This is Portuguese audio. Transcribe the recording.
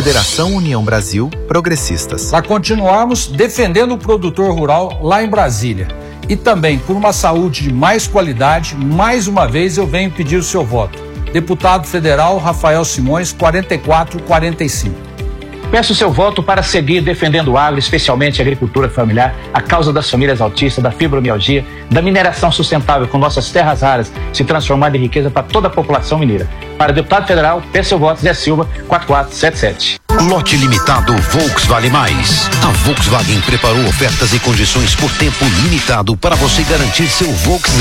Federação União Brasil Progressistas. Para continuarmos defendendo o produtor rural lá em Brasília. E também por uma saúde de mais qualidade, mais uma vez eu venho pedir o seu voto. Deputado Federal Rafael Simões, 4445. Peço o seu voto para seguir defendendo o agro, especialmente a agricultura familiar, a causa das famílias autistas, da fibromialgia, da mineração sustentável, com nossas terras raras se transformando em riqueza para toda a população mineira. Para deputado federal, peço seu voto, Zé Silva, 4477. Lote limitado Volkswagen Mais. A Volkswagen preparou ofertas e condições por tempo limitado para você garantir seu Volkswagen